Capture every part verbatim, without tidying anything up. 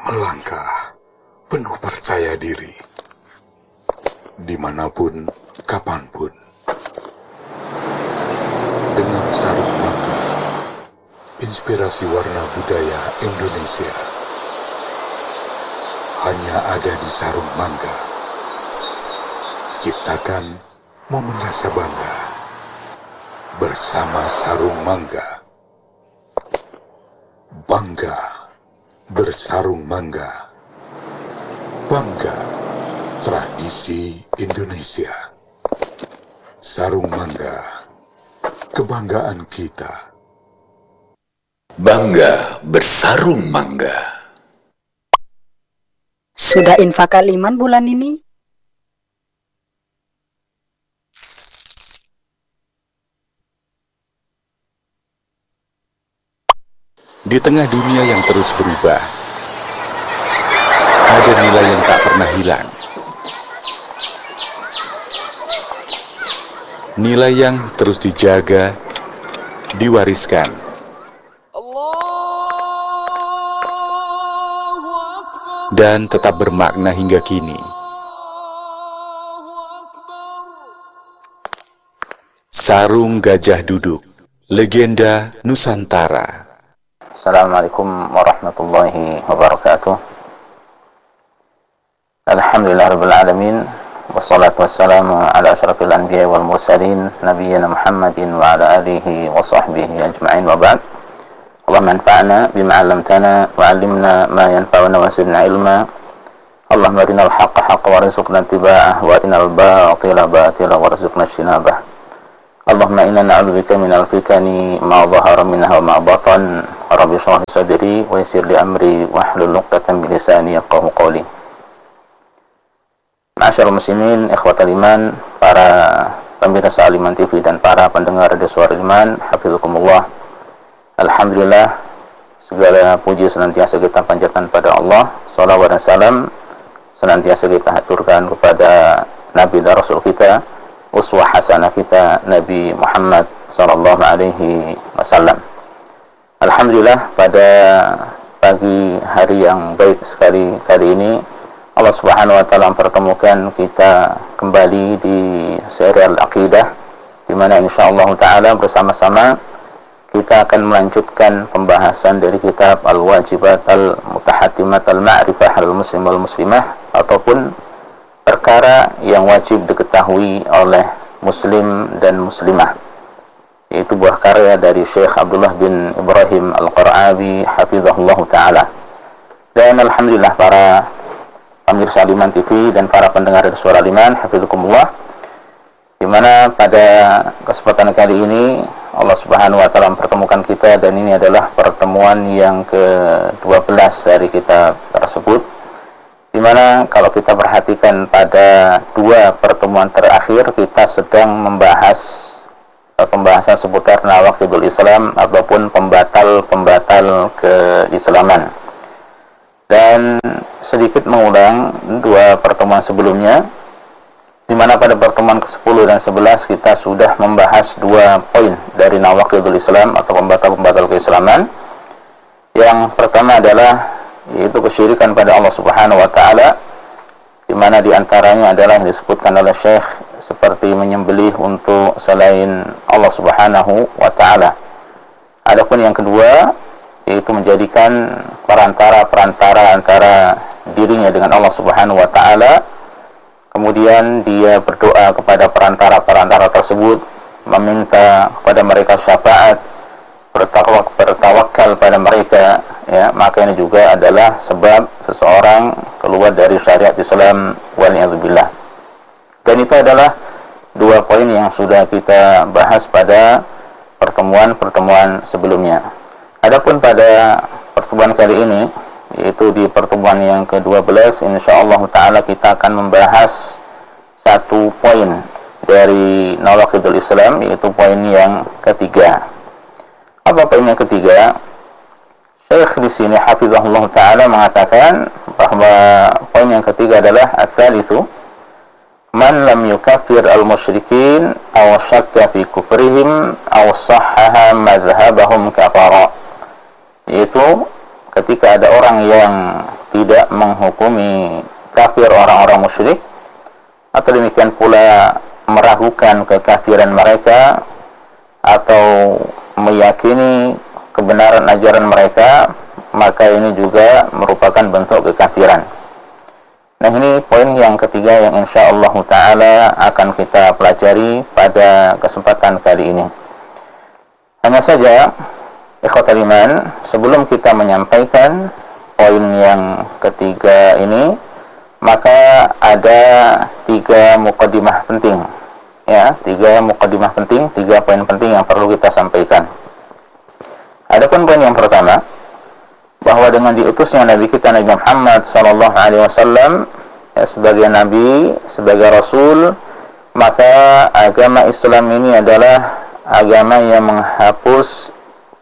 melangkah penuh percaya diri, dimanapun, kapanpun, dengan sarung mangga, inspirasi warna budaya Indonesia hanya ada di sarung mangga. Ciptakan momen rasa bangga bersama sarung mangga. Bangga bersarung mangga. Bangga tradisi Indonesia. Sarung mangga, kebanggaan kita. Bangga bersarung mangga. Sudah infak aliman bulan ini? Di tengah dunia yang terus berubah, ada nilai yang tak pernah hilang. Nilai yang terus dijaga, diwariskan. Dan tetap bermakna hingga kini. Sarung Gajah Duduk, legenda Nusantara. Assalamualaikum warahmatullahi wabarakatuh. Alhamdulillahirabbil alamin, wassalatu wassalamu ala asyrafil anbiya'i wal mursalin nabiyyina Muhammadin wa ala alihi wa sahbihi ajma'in wa ba'd. Allahumma anfa'na bima 'allamtana wa 'allimna ma yanfa'una wa zidna ilma. Allahumma arinal haqqa haqqan warzuqna ittiba'ah wa arinal batila batila warzuqna ijtinabah. Allahumma inna na'udzubika minal fitani ma dhahara minha wa ma batan. Rabbi shrah li sadri wa yassir li amri wahlul 'uqdatam min lisani yafqahu qawli. Ma'asyiral muslimin, ikhwatal iman, para pemirsa Aliman T V dan para pendengar Radio Suara Iman, hafizakumullah. Alhamdulillah, segala puji senantiasa kita panjatkan pada Allah. Shalawat dan salam senantiasa kita haturkan kepada Nabi dan Rasul kita, uswah hasanah kita, Nabi Muhammad sallallahu alaihi wasallam. Alhamdulillah, pada pagi hari yang baik sekali kali ini Allah Subhanahu wa taala mempertemukan kita kembali di serial Aqidah, di mana insyaallah taala bersama-sama kita akan melanjutkan pembahasan dari kitab Al-Wajibat Al-Mutahattimat Al-Ma'rifah Al-Muslim Wal-Muslimah, ataupun perkara yang wajib diketahui oleh muslim dan muslimah, yaitu buah karya dari Syekh Abdullah bin Ibrahim Al-Qara'awi hafizahullah ta'ala. Dan alhamdulillah, para pemirsa Aliman T V dan para pendengar dari Suara Aliman, hafizakumullah, di mana pada kesempatan kali ini Allah Subhanahu wa taala mempertemukan kita, dan ini adalah pertemuan yang ke dua belas dari kitab tersebut, di mana kalau kita perhatikan pada dua pertemuan terakhir kita sedang membahas pembahasan seputar nawaqidul Islam ataupun pembatal-pembatal keislaman. Dan sedikit mengulang dua pertemuan sebelumnya, di mana pada pertemuan ke sepuluh dan sebelas kita sudah membahas dua poin dari nawaqidul Islam atau pembatal-pembatal keislaman. Yang pertama adalah yaitu kesyirikan pada Allah Subhanahu wa taala, di mana di antaranya adalah yang disebutkan oleh Syekh seperti menyembelih untuk selain Allah Subhanahu wa taala. Adapun yang kedua yaitu menjadikan perantara-perantara antara dirinya dengan Allah Subhanahu wa taala, kemudian dia berdoa kepada perantara-perantara tersebut, meminta kepada mereka syafaat, bertawak, bertawakal pada mereka, ya, maka ini juga adalah sebab seseorang keluar dari syariat Islam, waliyadzubillah. Dan itu adalah dua poin yang sudah kita bahas pada pertemuan-pertemuan sebelumnya. Adapun pada pertemuan kali ini, yaitu di pertemuan yang ke dua belas, insyaallah taala kita akan membahas satu poin dari nawaqidul Islam, yaitu poin yang ketiga. Apa poin yang ketiga? Syekh di sini hafizahullah taala mengatakan bahwa poin yang ketiga adalah ats-tsalitsu man lam yukaffir al-musyrikin aw syakka fi kufrihim aw sahhaha madhhabahum kafara, yaitu ketika ada orang yang tidak menghukumi kafir orang-orang musyrik, atau demikian pula meragukan kekafiran mereka atau meyakini kebenaran ajaran mereka, maka ini juga merupakan bentuk kekafiran. Nah, ini poin yang ketiga yang insyaallah ta'ala akan kita pelajari pada kesempatan kali ini. Hanya saja, ikhwatal iman, sebelum kita menyampaikan poin yang ketiga ini, maka ada tiga muqaddimah penting. Ya, tiga muqaddimah penting, tiga poin penting yang perlu kita sampaikan. Adapun poin yang pertama, bahwa dengan diutusnya Nabi kita Nabi Muhammad sallallahu alaihi wasallam ya, sebagai Nabi, sebagai Rasul, maka agama Islam ini adalah agama yang menghapus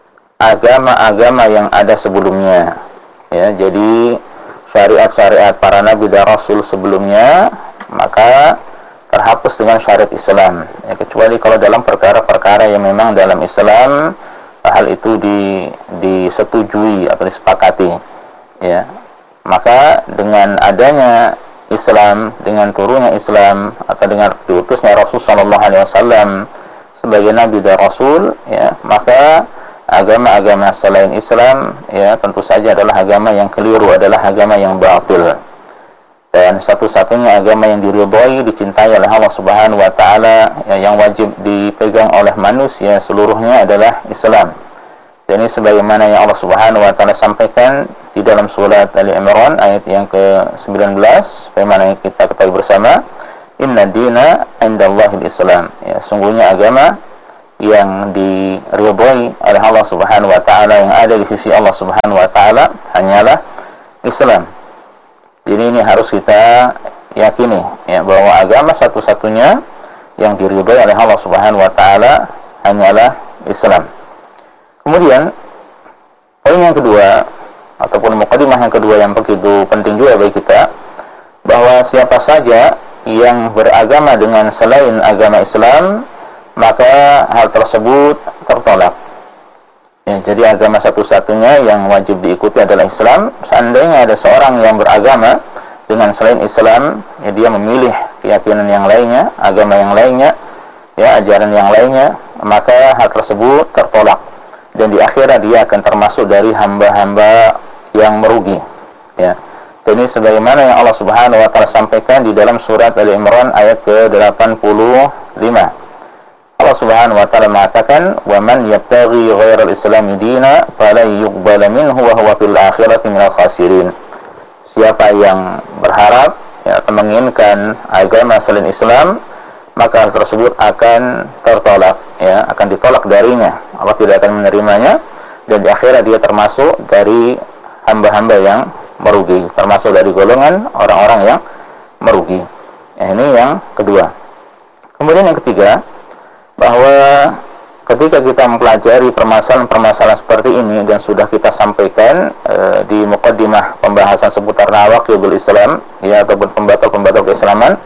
agama-agama yang ada sebelumnya. Ya, jadi syariat-syariat para Nabi dan Rasul sebelumnya maka terhapus dengan syariat Islam. Ya, kecuali kalau dalam perkara-perkara yang memang dalam Islam hal itu di, disetujui atau disepakati. Ya, maka dengan adanya Islam, dengan turunnya Islam atau dengan diutusnya Rasul sallallahu alaihi wasallam sebagai Nabi dan Rasul, ya, maka agama-agama selain Islam ya tentu saja adalah agama yang keliru, adalah agama yang batil. Dan satu-satunya agama yang diridhai, dicintai oleh Allah Subhanahu wa taala, ya, yang wajib dipegang oleh manusia seluruhnya adalah Islam. Dan ini sebagaimana yang Allah Subhanahu wa taala sampaikan di dalam surat Ali Imran ayat yang ke sembilan belas, bagaimana yang kita ketahui bersama, inna dina indallahil Islam. Ya, sungguhnya agama yang diridhai oleh Allah Subhanahu wa taala, yang ada di sisi Allah Subhanahu wa taala hanyalah Islam. Jadi ini harus kita yakini ya, bahwa agama satu-satunya yang diridhai oleh Allah Subhanahu wa taala hanyalah Islam. Kemudian poin yang kedua ataupun muqaddimah yang kedua yang begitu penting juga bagi kita, bahwa siapa saja yang beragama dengan selain agama Islam, maka hal tersebut tertolak. Ya, jadi agama satu-satunya yang wajib diikuti adalah Islam. Seandainya ada seorang yang beragama dengan selain Islam, ya, dia memilih keyakinan yang lainnya, agama yang lainnya, ya, ajaran yang lainnya, maka hal tersebut tertolak. Dan di akhirat dia akan termasuk dari hamba-hamba yang merugi. Ya. Dan ini sebagaimana yang Allah Subhanahu wa taala sampaikan di dalam surat Ali Imran ayat ke delapan puluh lima. Allah Subhanahu wa taala mengatakan, "Wa man yabtaghi ghairal islami dina falan yuqbala minhu wa huwa fil akhirati minal khasirin." Siapa yang berharap ya, atau menginginkan agama selain Islam, maka hal tersebut akan tertolak, ya, akan ditolak darinya. Allah tidak akan menerimanya, dan di akhirat dia termasuk dari hamba-hamba yang merugi, termasuk dari golongan orang-orang yang merugi. Ya, ini yang kedua. Kemudian yang ketiga, bahwa ketika kita mempelajari permasalahan-permasalahan seperti ini dan sudah kita sampaikan e, di muqaddimah pembahasan seputar nawaqidul Islam, ya, ataupun pembatal-pembatal keislaman,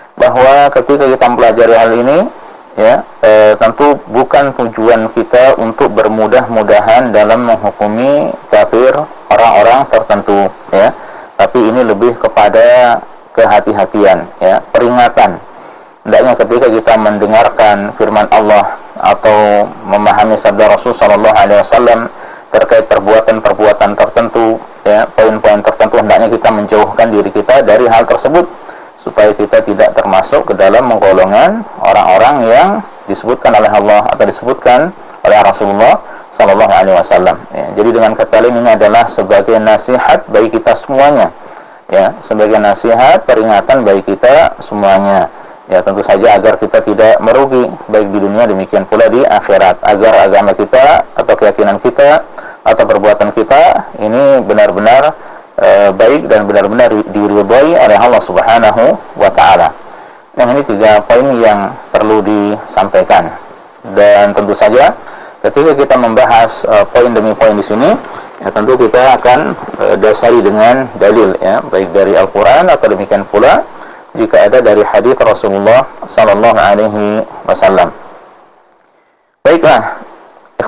bahwa ketika kita mempelajari hal ini, ya, e, tentu bukan tujuan kita untuk bermudah-mudahan dalam menghukumi kafir orang-orang tertentu, ya, tapi ini lebih kepada kehati-hatian, ya, peringatan. Hendaknya ketika kita mendengarkan firman Allah atau memahami sabda Rasul sallallahu alaihi wasallam terkait perbuatan-perbuatan tertentu, ya, poin-poin tertentu, hendaknya kita menjauhkan diri kita dari hal tersebut supaya kita tidak termasuk ke dalam golongan orang-orang yang disebutkan oleh Allah atau disebutkan oleh Rasulullah sallallahu alaihi wasallam. Ya, jadi dengan kata lain ini adalah sebagai nasihat bagi kita semuanya, ya, sebagai nasihat peringatan bagi kita semuanya. Ya, tentu saja agar kita tidak merugi baik di dunia demikian pula di akhirat, agar agama kita atau keyakinan kita atau perbuatan kita ini benar-benar e, baik dan benar-benar diridhai oleh Allah Subhanahu wa taala. Yang ini tiga poin yang perlu disampaikan. Dan tentu saja ketika kita membahas e, poin demi poin di sini, ya, tentu kita akan e, dasari dengan dalil, ya, baik dari Al-Qur'an atau demikian pula jika ada dari hadis Rasulullah sallallahu alaihi wasallam. Baiklah,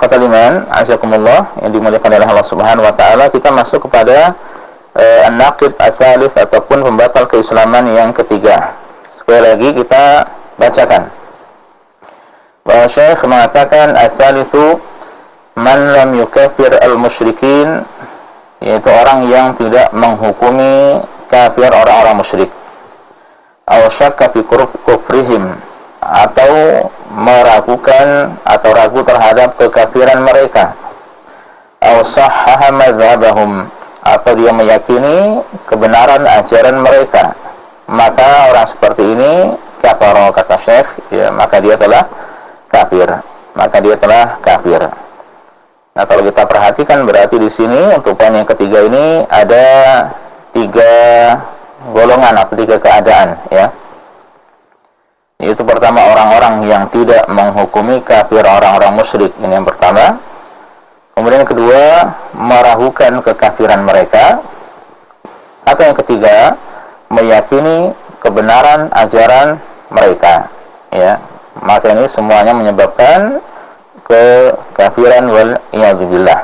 ikhwatal iman, azakumullah, yang dimuliakan oleh Allah Subhanahu wa taala, kita masuk kepada uh, an-naqid ats-tsalits ataupun pembatal keislaman yang ketiga. Sekali lagi kita bacakan. Bahwa Syekh mengatakan ats-tsalitsu man lam yukaffir al-musyrikin, yaitu orang yang tidak menghukumi kafir orang-orang musyrik. Aw syakka fi kufrihim, atau meragukan atau ragu terhadap kekafiran mereka. Aw sahhaha madzhabahum, atau dia meyakini kebenaran ajaran mereka. Maka orang seperti ini kafara, kata Syekh, ya, maka dia telah kafir. Maka dia telah kafir. Nah, kalau kita perhatikan berarti di sini untuk poin yang ketiga ini ada tiga golongan atau tiga keadaan, ya. Yaitu pertama orang-orang yang tidak menghukumi kafir orang-orang musyrik, ini yang pertama. Kemudian yang kedua, meragukan kekafiran mereka. Atau yang ketiga, meyakini kebenaran ajaran mereka, ya. Maka ini semuanya menyebabkan kekafiran wal iyadzubillah.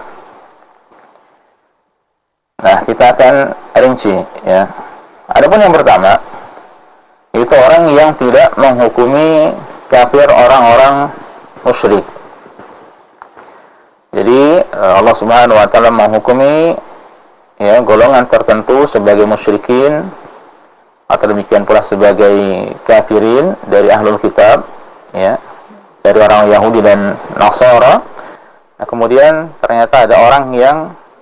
Nah, kita akan rinci, ya. Adapun yang pertama, itu orang yang tidak menghukumi kafir orang-orang musyrik. Jadi Allah Subhanahu wa taala menghukumi, ya, golongan tertentu sebagai musyrikin, atau demikian pula sebagai kafirin dari ahlul kitab, ya, dari orang Yahudi dan Nasara. Nah, kemudian ternyata ada orang yang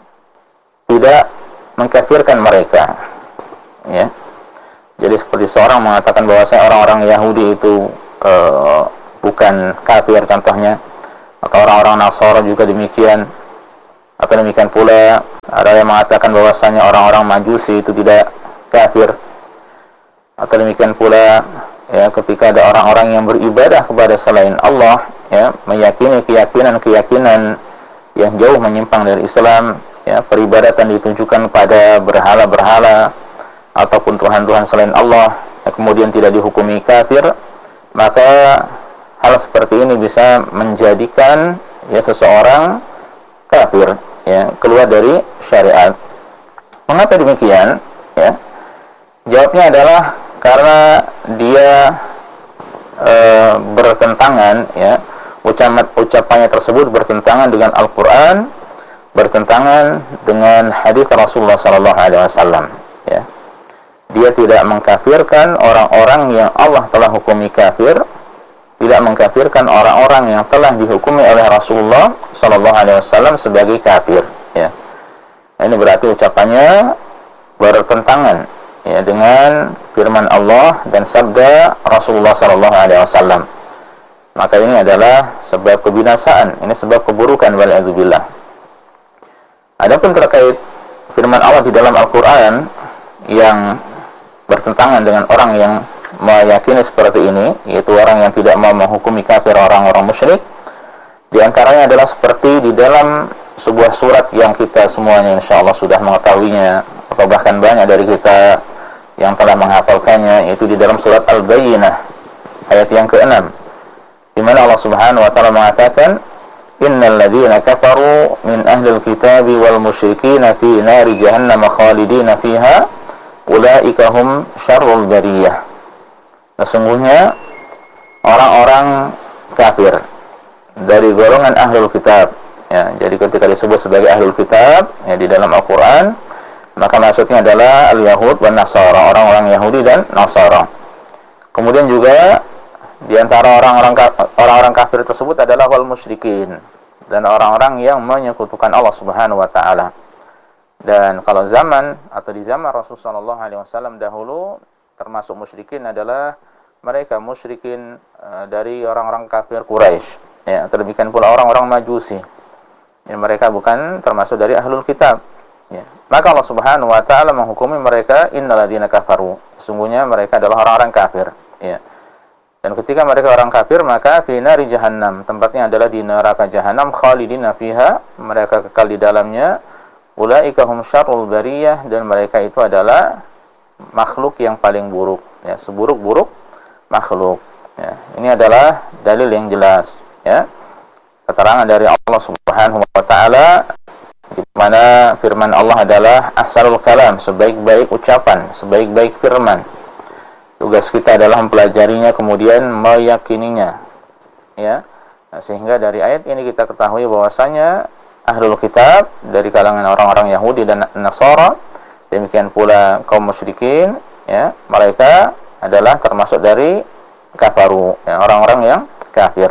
tidak mengkafirkan mereka, ya. Jadi seperti seorang mengatakan bahwasanya orang-orang Yahudi itu e, bukan kafir contohnya, atau orang-orang Nasara juga demikian, atau demikian pula ada yang mengatakan bahwasanya orang-orang Majusi itu tidak kafir, atau demikian pula, ya, ketika ada orang-orang yang beribadah kepada selain Allah, ya, meyakini keyakinan-keyakinan yang jauh menyimpang dari Islam, ya, peribadatan ditujukan pada berhala-berhala ataupun Tuhan-Tuhan selain Allah, ya, kemudian tidak dihukumi kafir, maka hal seperti ini bisa menjadikan, ya, seseorang kafir, ya, keluar dari syariat. Mengapa demikian? Ya, jawabnya adalah karena dia e, bertentangan, ya, ucapan ucapannya tersebut bertentangan dengan Al-Qur'an, bertentangan dengan hadis Rasulullah sallallahu alaihi wasallam, ya. Dia tidak mengkafirkan orang-orang yang Allah telah hukumi kafir, tidak mengkafirkan orang-orang yang telah dihukumi oleh Rasulullah sallallahu alaihi wasallam sebagai kafir, ya. Ini berarti ucapannya bertentangan, ya, dengan firman Allah dan sabda Rasulullah sallallahu alaihi wasallam. Maka ini adalah sebab kebinasaan, ini sebab keburukan, wal'iyadzubillah. Adapun terkait firman Allah di dalam Al-Qur'an yang bertentangan dengan orang yang meyakini seperti ini, yaitu orang yang tidak mau menghukumi kafir orang-orang musyrik, di antaranya adalah seperti di dalam sebuah surat yang kita semuanya insyaallah sudah mengetahuinya, atau bahkan banyak dari kita yang telah menghafalkannya, yaitu di dalam surat Al-Bayyinah ayat yang keenam, di mana Allah Subhanahu wa taala mengatakan, innal ladzina kafaru min ahlil kitabi wal musyrikina fi nari jahannam khalidina fiha ulaika hum syarrul bariyah. Sesungguhnya orang-orang kafir dari golongan ahlul kitab, ya, jadi ketika disebut sebagai ahlul kitab, ya, di dalam Al-Qur'an, maka maksudnya adalah al-Yahud dan Nasara, orang-orang Yahudi dan Nasara. Kemudian juga di antara orang-orang orang-orang kafir tersebut adalah wal musyrikin, dan orang-orang yang menyekutukan Allah Subhanahu wa taala. Dan kalau zaman atau di zaman Rasulullah sallallahu alaihi wasallam dahulu, termasuk musyrikin adalah mereka musyrikin uh, dari orang-orang kafir Quraisy, ya, atau demikian pula orang-orang Majusi. Ya, mereka bukan termasuk dari ahlul kitab, ya. Maka Allah Subhanahu wa taala menghukumi mereka innalladzina kafaru, sesungguhnya mereka adalah orang-orang kafir, ya. Dan ketika mereka orang kafir, maka fi nari jahannam, tempatnya adalah di neraka jahanam, khalidina fiha, mereka kekal di dalamnya, ulaika hum syarrul bariyah, dan mereka itu adalah makhluk yang paling buruk, ya, seburuk-buruk makhluk, ya. Ini adalah dalil yang jelas, ya. keterangan dari Allah Subhanahu wa taala, di mana firman Allah adalah ahsanul kalam, sebaik-baik ucapan, sebaik-baik firman. Tugas kita adalah mempelajarinya kemudian meyakininya. Ya. Nah, sehingga dari ayat ini kita ketahui bahwasanya ahlul kitab dari kalangan orang-orang Yahudi dan Nasara, demikian pula kaum musyrikin, ya, mereka adalah termasuk dari kafaru, ya, orang-orang yang kafir.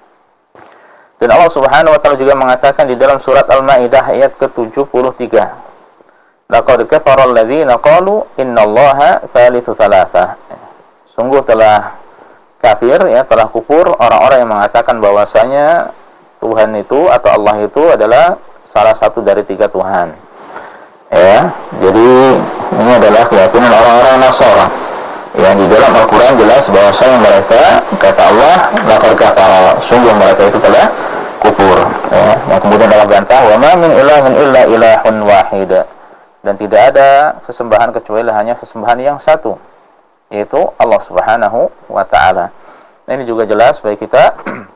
Dan Allah Subhanahu wa taala juga mengatakan di dalam surat Al-Maidah ayat ke tujuh puluh tiga, laqad kafara alladziina qalu innallaha tsalitsu tsalatsah. Sungguh telah kafir, ya, telah kufur orang-orang yang mengatakan bahwasanya Tuhan itu atau Allah itu adalah salah satu dari tiga Tuhan. Ya, jadi ini adalah keyakinan orang-orang Nasara. Yang di dalam Al-Quran jelas bahwasanya mereka, kata Allah, laqad kafara, sungguh mereka itu telah kufur. Ya, yang kemudian Allah bantah, wa ma min ilahin illa ilahun wahid, dan tidak ada sesembahan kecuali hanya sesembahan yang satu, yaitu Allah Subhanahu wa taala. Nah, ini juga jelas bagi kita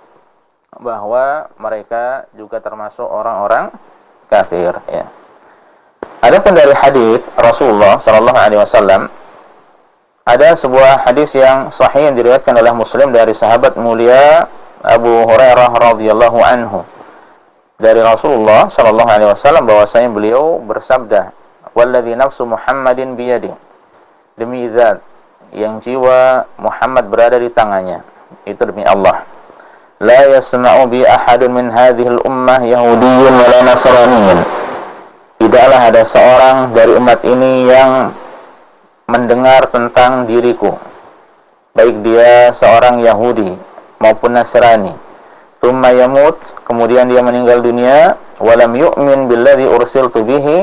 bahwa mereka juga termasuk orang-orang kafir, ya. Adapun dari hadis Rasulullah sallallahu alaihi wasallam, ada sebuah hadis yang sahih yang diriwayatkan oleh Muslim dari sahabat mulia Abu Hurairah radhiyallahu anhu dari Rasulullah sallallahu alaihi wasallam bahwasanya beliau bersabda, "Walladzi nafsu Muhammadin biyadi." Demi zat yang jiwa Muhammad berada di tangannya, itu demi Allah. La yasma'u bi ahadun min hadhihi al-ummah yahudiyyun wa la nasraniyyun. Tidaklah ada seorang dari umat ini yang mendengar tentang diriku, baik dia seorang Yahudi maupun Nasrani, thumma yamut, kemudian dia meninggal dunia, walam yu'min billadzi ursiltu bihi,